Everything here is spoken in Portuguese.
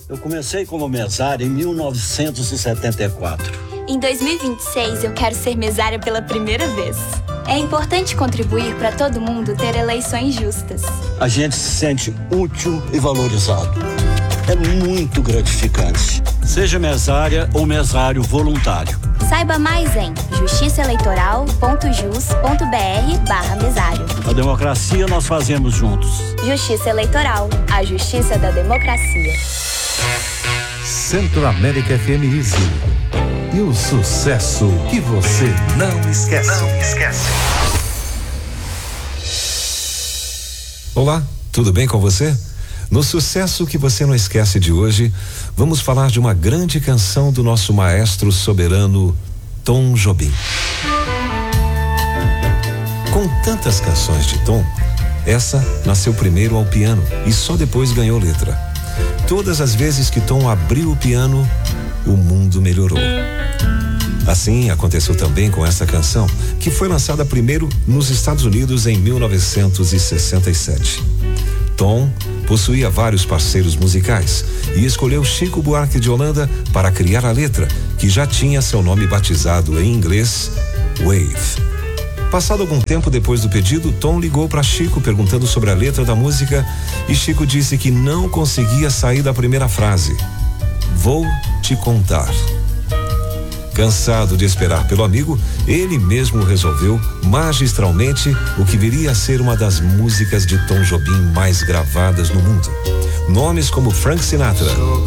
Eu comecei como mesário em 1974. Em 2026, eu quero ser mesária pela primeira vez. É importante contribuir para todo mundo ter eleições justas. A gente se sente útil e valorizado. É muito gratificante. Seja mesária ou mesário voluntário. Saiba mais em justiçaeleitoral.jus.br/mesário. A democracia nós fazemos juntos. Justiça Eleitoral, a justiça da democracia. Centro América FM Easy. E o sucesso que você não esquece. Olá, tudo bem com você? No Sucesso que você não esquece de hoje, vamos falar de uma grande canção do nosso maestro soberano Tom Jobim. Com tantas canções de Tom, essa nasceu primeiro ao piano e só depois ganhou letra. Todas as vezes que Tom abriu o piano, o mundo melhorou. Assim aconteceu também com essa canção, que foi lançada primeiro nos Estados Unidos em 1967. Tom possuía vários parceiros musicais e escolheu Chico Buarque de Holanda para criar a letra, que já tinha seu nome batizado em inglês, Wave. Passado algum tempo depois do pedido, Tom ligou para Chico perguntando sobre a letra da música e Chico disse que não conseguia sair da primeira frase: "Vou te contar". Cansado de esperar pelo amigo, ele mesmo resolveu magistralmente o que viria a ser uma das músicas de Tom Jobim mais gravadas no mundo. Nomes como Frank Sinatra,